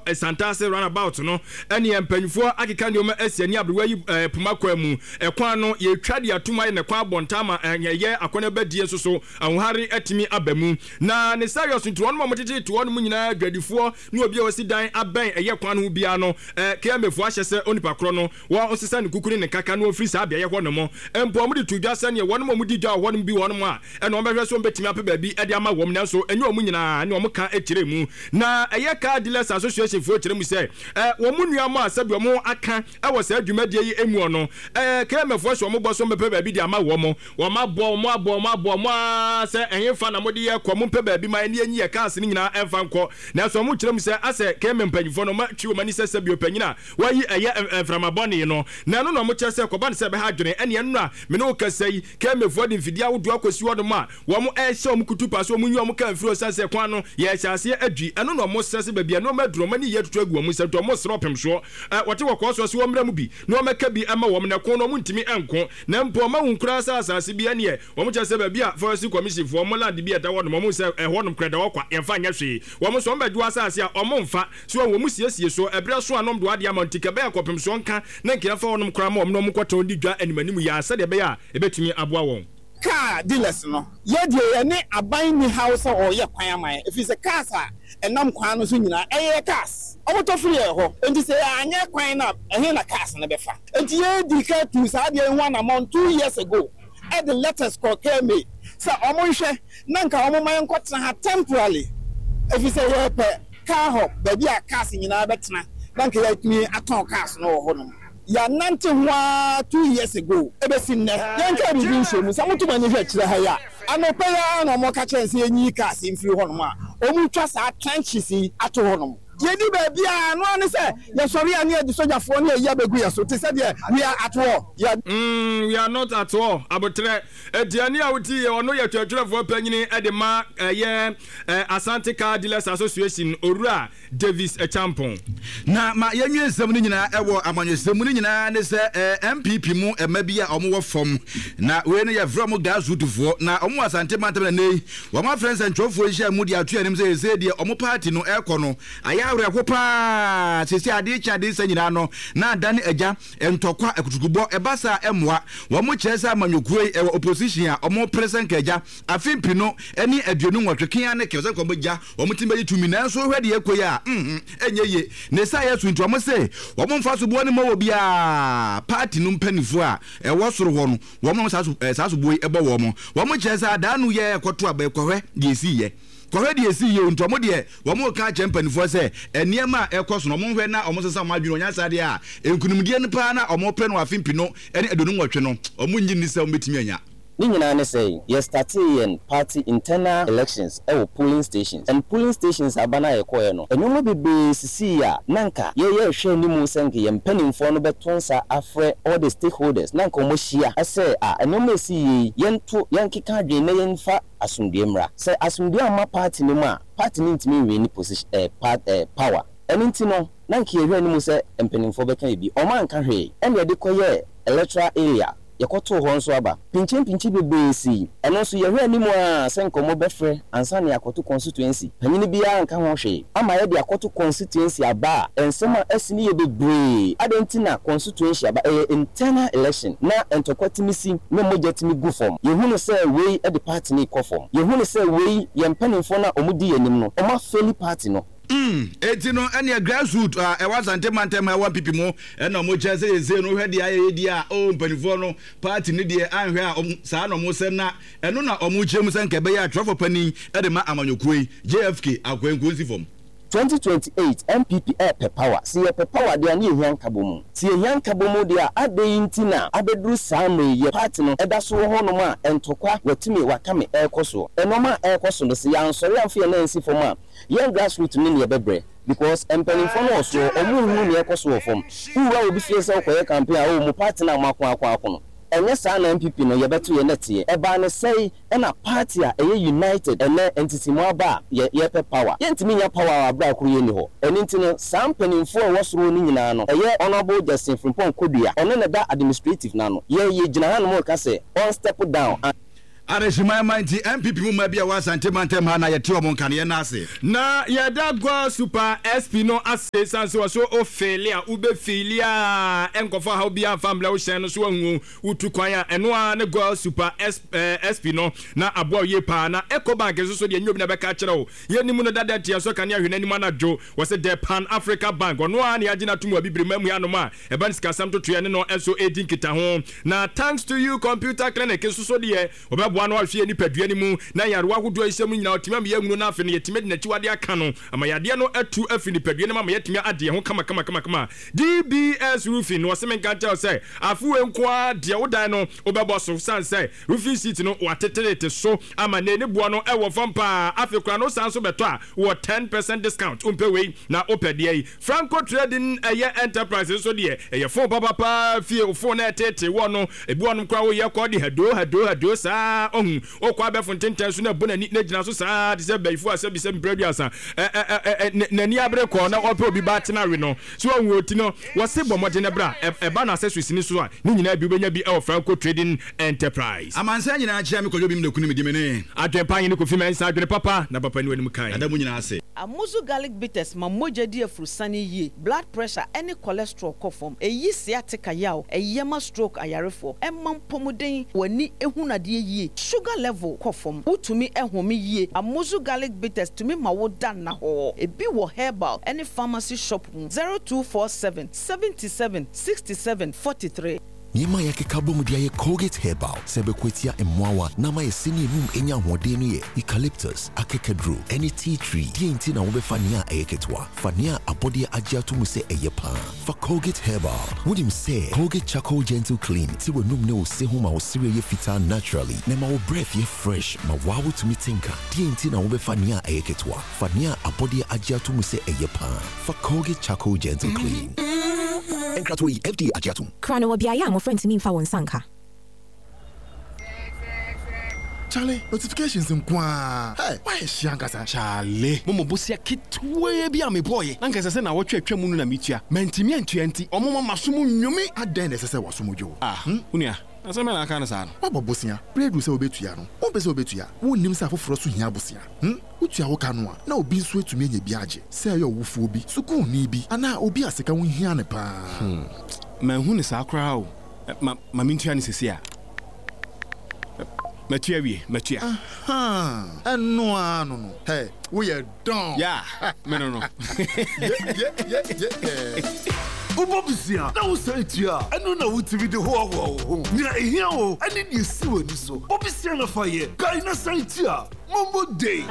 Santase runabout no ene empanyfo akeka ndioma asiani abrewa yi puma kwa mu ekwan no ye twade atuma ne kwa bontama ye akona badie soso ahohare atimi abamu na ne serious nti won mo tete to won mu nyina dwadifo ne obi a wasi dan aben eye kwan no bia no kemefo ahyese onipa kro no wo osesa ne kukuri ne kaka no ofri sa bia ye hɔ no mo empo mo de tudwa sa ne won mo di dwa won bi won mo a ene o behwe so betimi apeba bi e de ama wom nanso enye o mu nyina ne o ka ekire mu na eye car dealers association fo ekire mu se wo mu nua mo asabi o mo aka e wo sa adwumadie yi emu no kemefo so mo bo so mepeba bi de ama wo mo ma bo se enye fa na mo de ye kwa mo peba bi ma ne anyi ye cars ni nyina emfa nko na so mo kire mu se ase kemempanyifo no ma twi mani se sabi opanyina wayi eye framabone no na no mo kire se ko ban se be ha dwene ene no a me no kasai kemefo de mfidi awodo akosi wodo ma wo mo ehye o mo kutupa so mo nyu o mo kan firo sase kwan no ye hyase adwi eno no mo sese ba bia no maduro mani ye tutu agu o mo se to mo sropem so wote woko so wo mra mu bi no meka bi ama wo na ko no mo ntimi enko na mpo ma hunkura asase bi ane wo mo kire se ba bia forest commission fo mo land bi eta wo no mo se ho no kreda wo kwa yemfa nya hwe wo mo so mbadu asase a o mo mfa so wo mo siesie so ebre so anom do ade amantika be akopem so nka na nkira fa wo no kra ma no mo kwato ndi dwa animanim ya sade be ya ebetumi aboa won car dealers no ye de ne aban ni house or ye kwan aman if is a car enam kwan no so nyina eye cars omoto free e ho enti se anya kwan na ehe na cars na be fa enti ye di ka tu sa de one amount 2 years ago at the letters call came so omo hwe na nka omo man kwotena ha temporarily if is a ye pe car hop baby a cars nyina betena na nka ya tumi aton cars no ho no ya nante hwa 2 years ago ebesi nne yanka bibi nshemu samutu mani hwe kire ha ya anope ya na mo ka chense enyi cars mfiri ho no ma omu twa sa trenches ato ho no yedi baby a no ane se ye sori ani edi sojafo ne ya begu ya so te se de we are at war we are not at war abotre ediani awuti ye ono ye twetwerefo panyini edema ye Asante Car Dealers Association Orura Davis Echampon na ma yenwe nsem ni nyina ewo amanyesem ni nyina ne se MPP mu emabia omo wo fom na we ne ye vrom gazutufo na omo Asante mantam na wo ma friends and trofo hia mu dia atu anim se ye de omo party no ekono aya awrekopa sesi ade chade sanyina no na dane agya entokwa ekutukubo ebasa emwa wo mo kyesa amanyokue e opposition a omo present kagya afimpi no eni aduonu nwotwekan ne kewse ko mogya wo mo timbe tumi na so hwede ekoyi a enye ne sa yesu nti omo se wo mo mfa so bo ne mo wo bia party no mpanifo a e wo soro ho no wo mo saso bo ebo wo mo kyesa danu ye ekoto abekɔhwe de esiye kohedi esi ye ntomo de wo mo ka champion se eniema ekoso no mo hwe na omo sesa mo adwene onya sade a enkunumdie ne pa na omo pre no afimpi no ene edonu nwotwe no omo nyi ni se o betimi anya ni nyina ne say yes starting party internal elections polling stations and polling stations abana ye koye no enyo bebe sisi ya nanka ye hwe ni mu senke ye mpanimfo no betonsa afre all the stakeholders nanka omo hia ase enyo esi ye yento yankeka adwen na yenfa asundie mra say asundie ama party ni mu a party ni ntimi we ni position power eninti no nanka ye hwe ni mu se mpanimfo beka ebi o man ka hwe ene ye de koye electoral area yakoto ho nso aba pinchi bebesi eno so yehwe animu a senkomo befre ansa ne yakoto constituency panyini bia nka ho hwe ama ye de yakoto constituency aba ensema asini ye bebre adentina constituency aba internal election na entokwatimi no mojetimi gu form yehunu se we e de party ni ko form yehunu se we ye mpanimfo na omudi yanim no oma feli party no etino ene grassroot Asante mantem e wan pipi mo ena mo chese eze no hwede aye di a o mpanifo no party ni de anhwe a saa no mo sem na eno na omo chem sen kebe ya trofo pani e de ma amanyokui JFK akwenkunsi fom 2028 MPP per power see per power dia na ehia nkabomu see ehia nkabomu dia adeintina abedru saame ye party no eda so ho no ma entokwa watimi wakame ekoso enoma ekoso no se ya nsori amfe na ensi fom a young grassroots ni ne bebre because empanifo no so omu hu ne ekoso fom uwa obi fie se okoye campaign a o mu party na makwa no enye sa na MPP no yebeto ye netie eba ne sei na party a eye united ene entity mo aba ye pe power yentimi nya power abra kuru ye ni ho eni ntino sam panimfo wosoro ni nyina no eye honorable Justin Frimpong Kodua ono ne da administrative na no ye gina ha no mo ka se on step down Areshima Mighty MPP mu mabia wa Asante Mantem ha na yete omo nkane na ase. Na yeda go Super SP no ase sanse wo so ofelia ube filia enkofa ha obi family wo hyen no so anwu utukwan a eno a ne go Super SP no na abo ye pa na Ecobank so de nyobi na beka kire wo ye nimu no dada tia so kan ahwe nanim anadwo wo se the Pan Africa Bank ono a ne agina tumu abibire mamu ya no ma e ban sika sam to ne no so edin kita ho na thanks to you computer clinic so de obeboa no ahwe ni padua ni mu na yarewa hodo isem nyina otima me yahunu na afi ne yetime de na chiwade aka no ama yade no atu afi ni padua ni ma yetime ade ho kama DBS roofing no se men kan tell say afu enkoa de wodan no obebo so san say roofing sheet no watetelete so ama ne boa no e wo fampa afekura no san so beto a wo 10% discount umpe we na opede Franco Trading enterprises so de e phone papa fie phone na tete wo no ebi wo no kwa wo ye ko de hado sa ohun okwa be fontenten so na bona ni na gina so sa de se baifu asa bi se mbraduasa nani abre ko na ope obi ba tena we no so ohun oti no wo se bomoje na bra e ba na accessories ni so a ni nyina bi obenya bi e Franco Trading Enterprise amansa nyina chia me kojo bi me nakunu me di me ne adwen ni ko fi men sa adwen papa na papa ni wani mu kan adamu nyina ase Amuzu garlic bitters ma moja di afrusani ye blood pressure any cholesterol kofom eyi sciatica yaw eyema stroke ayarefo emman pomuden wani ehunade ye sugar level kofom utumi ehome ye Amuzu garlic bitters tumi ma wo dan na ho ebi wo herbal any pharmacy shop 0247 77 67 43 Nima yake kabo mudia ye Colgate Herbal sebe kwetia emwawa nama ye sini enum enya hodenu ye eucalyptus akekedru any tea tree die nti na wobe fania eyeketwa fania abode agiatu mu se eyepa for Colgate Herbal wodim say Colgate Charcoal Gentle Clean ti wenum ne wo se ho ma wo sire ye fita naturally na ma wo breath ye fresh ma wawo tumi tinka die nti na wobe fania eyeketwa fania abode agiatu mu se eyepa for Colgate Charcoal Gentle Clean Enkratoi FD agiatum Krano wabiaya mo friend me fa won sanka Charlie, notifications nkwa. Hey, why is she angasa? Charlie, momo bosia kitwe bi am boy. Nanka sese na wotwe atwa mu no na mitua. Mantimi antuanti, omo masumu nnwumi aden sese wasumu jo. Unia. Asema na kana sa no. Babo bosia, bredu se obetua no. Wo pese obetua. Wo nim sa foforo so hia bosia. Utua wo ka no a. Na obi nso etumi anya bi age. Se ayo wufu obi, suku ni bi. Ana obi aseka wo hia ne pa. Ma hu ne sa kra o. Ma mintua ni sese a. Matua. No. Hey, we are done. Yeah. No. Ubobisia, na usatia. Eno na utimi de ho. Nya ehia o, ani ni siwe ni so. Obisia na faye. Kai na saitia. Mombo day.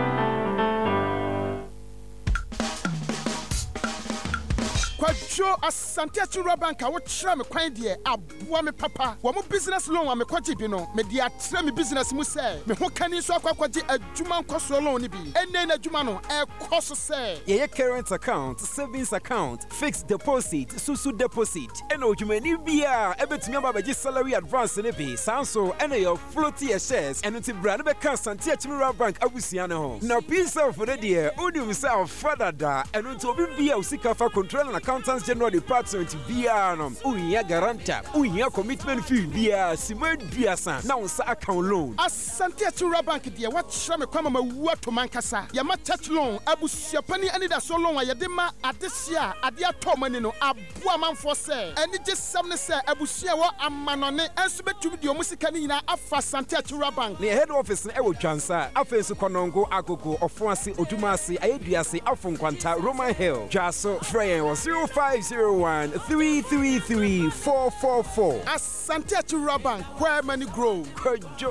Kwacho Asante Achura Bank a wotra me kwan de aboa me papa wo mo business loan a me kwaje bi no me de atra me business mu se me ho kani so akwaje adwuma nkoso loan ni bi enne na adwuma no e koso se ye current account savings account fixed deposit susu deposit eno adwuma ni bia e betumi abaji salary advance ne bi sanso eno your floaty shares eno ti bra ne be kan Asante Achura Bank abusia ne ho na pisa for the dear odi self father da eno to obi bia usika fa control na Accountants General Department Biano, Uya Garanta, Uya Commitment Fee, Bia, Simon Biasa, now sa account loan. Asante Achura Bank, dear, what Shame Kwama Wato Mankasa, Yamata loan, Abu Siapani, and it so long, Ayadema, Adesia, Adia Tomanino, Abuaman for say, and it just some say, Abu Siawa, Amanone, and Subet to the Musicanina, Afa Asante Achura Bank. The head office in Ewo Chansa, Afensu Konongo, Akoko, Ofuasi, Otumasi, Ayediasi, Afon Quanta, Roman Hill, Jaso, Freya was 0501 333 444. Asante Achura Bank, where money grow.